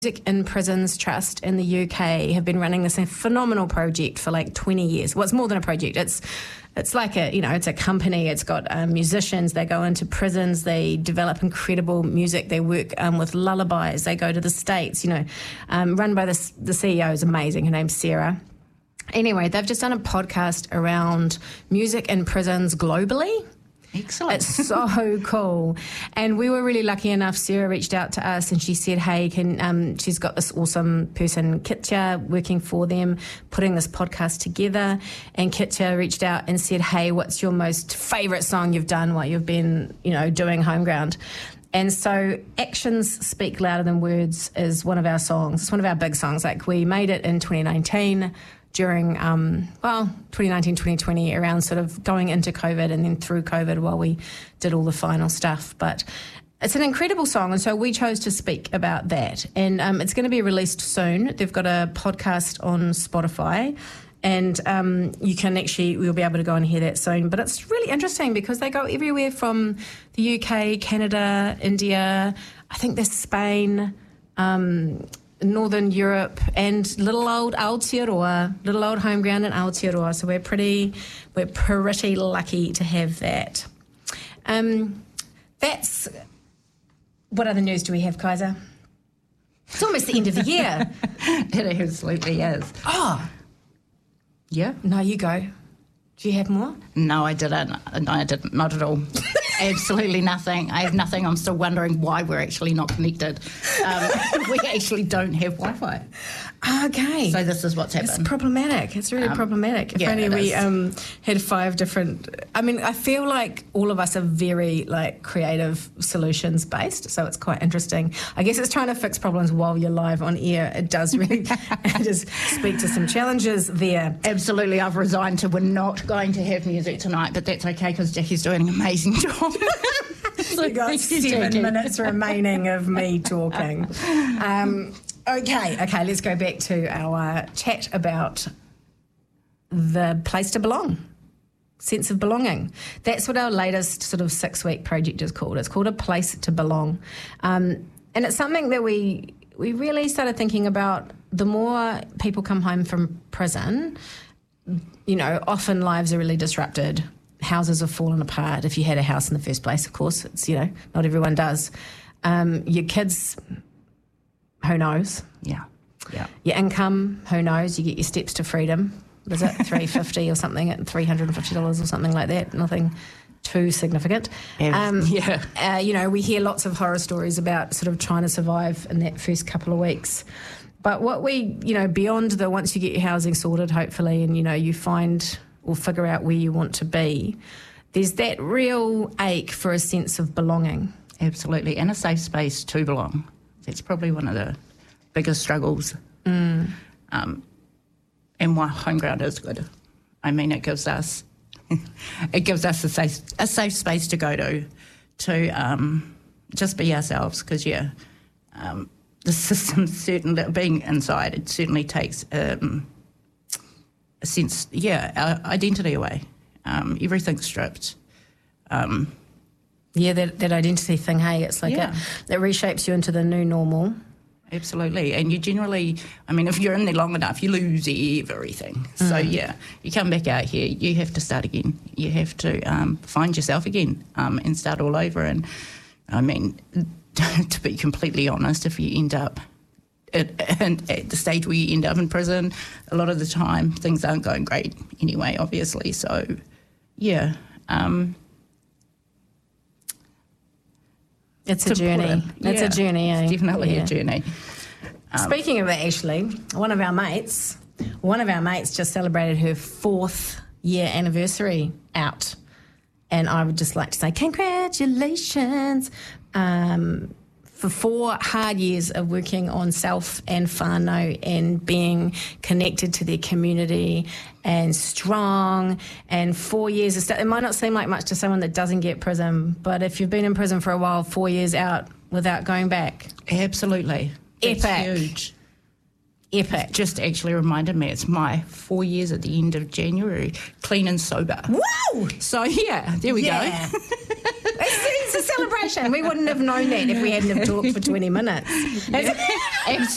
Music in Prisons Trust in the UK have been running this phenomenal project for like 20 years. Well, it's more than a project. It's like it's a company. It's got musicians. They go into prisons. They develop incredible music. They work with lullabies. They go to the States, run by the CEO is amazing. Her name's Sarah. Anyway, they've just done a podcast around music in prisons globally. Excellent. It's so cool. And we were really lucky enough. Sarah reached out to us and she said, hey, she's got this awesome person, Kitja, working for them, putting this podcast together. And Kitja reached out and said, hey, what's your most favourite song you've done while you've been, doing Homeground? And so Actions Speak Louder Than Words is one of our songs. It's one of our big songs. Like, we made it in 2019 during, 2019, 2020, around sort of going into COVID and then through COVID while we did all the final stuff. But it's an incredible song, and so we chose to speak about that. And it's going to be released soon. They've got a podcast on Spotify, and we'll be able to go and hear that soon. But it's really interesting because they go everywhere from the UK, Canada, India, I think there's Spain, Northern Europe, and little old Aotearoa, little old Homeground in Aotearoa. So we're pretty lucky to have that. That's what other news do we have, Kaiser? It's almost the end of the year. It absolutely is. Oh, yeah. No, you go. Do you have more? No, I didn't. No, I didn't. Not at all. Absolutely nothing. I have nothing. I'm still wondering why we're actually not connected. We actually don't have Wi-Fi. Okay. So this is what's happened. It's problematic. It's really problematic. If only we had 5 different... I mean, I feel like all of us are very, creative solutions based, so it's quite interesting. I guess it's trying to fix problems while you're live on air. It does really just speak to some challenges there. Absolutely. I've resigned to we're not going to have music tonight, but that's okay because Jackie's doing an amazing job. So you got 7 minutes remaining of me talking. Okay, let's go back to our chat about the place to belong, sense of belonging. That's what our latest sort of 6-week project is called. It's called A Place to Belong. And it's something that we really started thinking about. The more people come home from prison, often lives are really disrupted. Houses have fallen apart. If you had a house in the first place, of course, it's, not everyone does. Your kids, who knows? Yeah. Your income, who knows? You get your steps to freedom. What is it, $350 or something, at $350 or something like that? Nothing too significant. We hear lots of horror stories about sort of trying to survive in that first couple of weeks. But what we, beyond the once you get your housing sorted, hopefully, and, you find or figure out where you want to be, there's that real ache for a sense of belonging. Absolutely, and a safe space to belong. That's probably one of the biggest struggles. And why Homeground is good. I mean, it gives us a safe space to go to just be ourselves. Because the system certainly being inside, it certainly takes a sense, our identity away. Everything's stripped. That identity thing, hey, it's like it reshapes you into the new normal. Absolutely. And you generally, if you're in there long enough, you lose everything. So, you come back out here, you have to start again. You have to find yourself again and start all over. And, to be completely honest, if you end up at the stage where you end up in prison, a lot of the time things aren't going great anyway, obviously. So, It's a journey. It's a journey, eh? It's definitely a journey. Speaking of that, Ashley, one of our mates just celebrated her 4th year anniversary out. And I would just like to say congratulations for 4 hard years of working on self and whānau and being connected to their community and strong, and 4 years of stuff. It might not seem like much to someone that doesn't get prison, but if you've been in prison for a while, 4 years out without going back. Absolutely. That's epic. Huge. Epic. Just actually reminded me it's my 4 years at the end of January, clean and sober. Woo! So, there we go. It's a celebration. We wouldn't have known that if we hadn't have talked for 20 minutes.